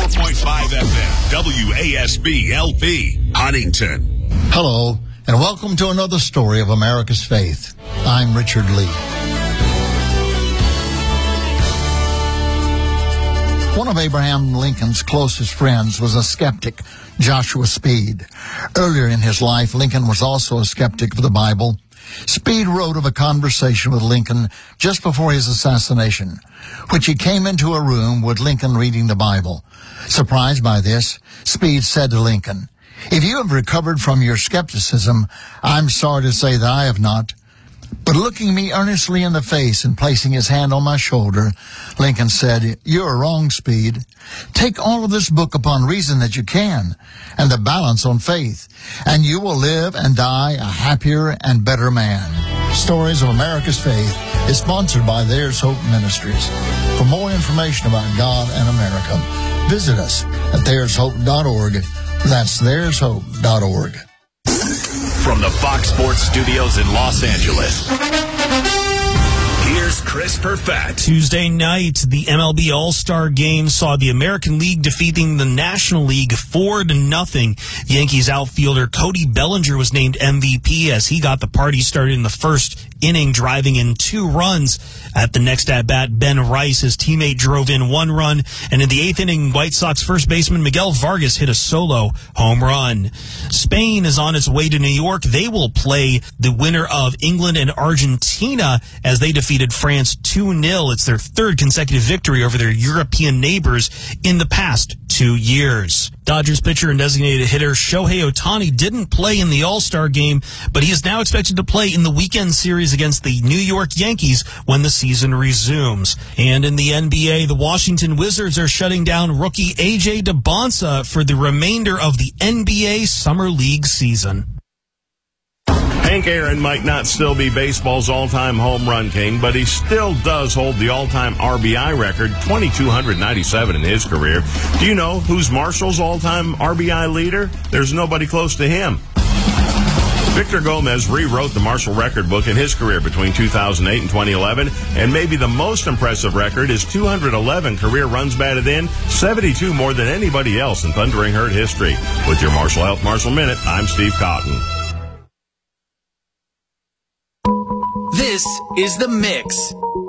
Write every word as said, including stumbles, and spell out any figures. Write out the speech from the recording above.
point five F M, W A S B L P, Huntington. Hello, and welcome to another story of America's faith. I'm Richard Lee. One of Abraham Lincoln's closest friends was a skeptic, Joshua Speed. Earlier in his life, Lincoln was also a skeptic of the Bible. Speed wrote of a conversation with Lincoln just before his assassination, which he came into a room with Lincoln reading the Bible. Surprised by this, Speed said to Lincoln, "If you have recovered from your skepticism, I'm sorry to say that I have not." But looking me earnestly in the face and placing his hand on my shoulder, Lincoln said, "You are wrong, Speed. Take all of this book upon reason that you can, and the balance on faith, and you will live and die a happier and better man." Stories of America's Faith is sponsored by There's Hope Ministries. For more information about God and America, visit us at there's hope dot org. That's there's hope dot org. From the Fox Sports Studios in Los Angeles, here's Chris Perfett. Tuesday night, the M L B All-Star Game saw the American League defeating the National League four to nothing. Yankees outfielder Cody Bellinger was named M V P as he got the party started in the first inning, driving in two runs. At the next at-bat, Ben Rice, his teammate, drove in one run, and in the eighth inning, White Sox first baseman Miguel Vargas hit a solo home run. Spain is on its way to New York. They will play the winner of England and Argentina as they defeated France two nil. It's their third consecutive victory over their European neighbors in the past two years. Dodgers pitcher and designated hitter Shohei Ohtani didn't play in the All-Star Game, but he is now expected to play in the weekend series against the New York Yankees when the season resumes. And in the N B A, the Washington Wizards are shutting down rookie A J DeBonsa for the remainder of the N B A Summer League season. Hank Aaron might not still be baseball's all-time home run king, but he still does hold the all-time R B I record, two thousand two hundred ninety-seven in his career. Do you know who's Marshall's all-time R B I leader? There's nobody close to him. Victor Gomez rewrote the Marshall record book in his career between two thousand eight and twenty eleven, and maybe the most impressive record is two hundred eleven career runs batted in, seventy-two more than anybody else in Thundering Herd history. With your Marshall Health Marshall Minute, I'm Steve Cotton. This is The Mix.